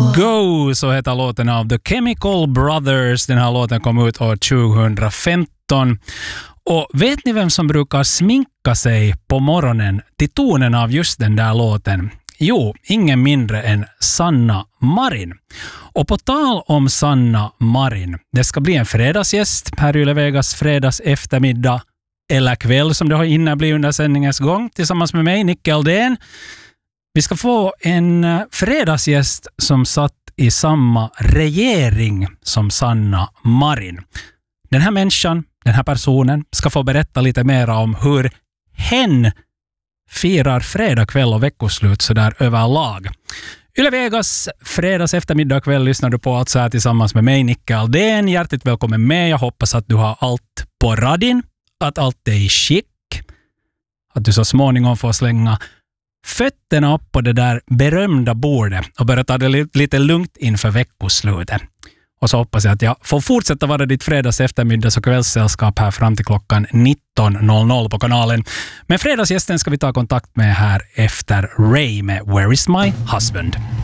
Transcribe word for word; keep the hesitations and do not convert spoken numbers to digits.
Go, så heter låten av The Chemical Brothers. Den här låten kom ut år tjugohundrafemton. Och vet ni vem som brukar sminka sig på morgonen till tonen av just den där låten? Jo, ingen mindre än Sanna Marin. Och på tal om Sanna Marin, det ska bli en fredagsgäst här i Yle Vegas fredags eftermiddag eller kväll som det har inne blivit under sändningens gång tillsammans med mig, Nicke Aldén. Vi ska få en fredagsgäst som satt i samma regering som Sanna Marin. Den här människan, den här personen ska få berätta lite mer om hur hen firar fredag kväll och veckoslut så där överlag. Yle Vegas fredags eftermiddag kväll lyssnar du på allt så här tillsammans med mig, Nicke Aldén. Hjärtligt välkommen med. Jag hoppas att du har allt på radin, att allt är i skick, att du så småningom får slänga fötterna upp på det där berömda bordet och börja ta det lite lugnt inför veckoslutet. Och så hoppas jag att jag får fortsätta vara ditt fredags eftermiddags- och kvällssällskap här fram till klockan nitton noll noll på kanalen. Men fredagsgästen ska vi ta kontakt med här efter Ray med Where is my husband?